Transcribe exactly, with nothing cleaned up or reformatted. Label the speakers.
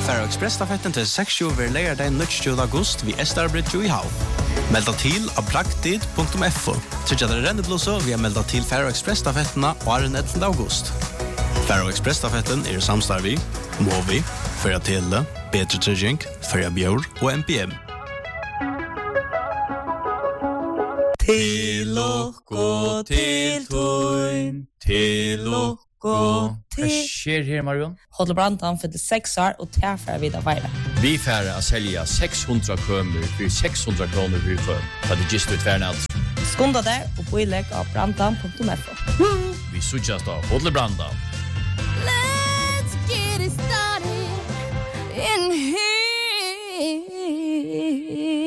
Speaker 1: Faro Express-stafetten til seksogtjúgu ver leierdagen nítjúgunda august vi Estarbridge i Havn. Melda til av praktid punktum f o. Tryggja dere renneblåse vi har melda til Faro Express-stafetterna og er den ellevte august. Faro Express-stafetten er i samstarv i Movi, Førja Tele, Bedre Trygging, Førja Bjør og M P M.
Speaker 2: Til okko, til tøyn, til okko.
Speaker 3: Hva skjer her, Marion?
Speaker 4: Hotel Brandan fyllde sex år og tærfæra vid av veira.
Speaker 3: Vi færre å selge seks hundre kømer for seks hundre kroner for køm. Da det gist ut tvernalt.
Speaker 4: Skunda der og boileg av brandan punktum f o.
Speaker 3: Vi sutjas da Hotel Brandan.
Speaker 2: Let's get it started in here.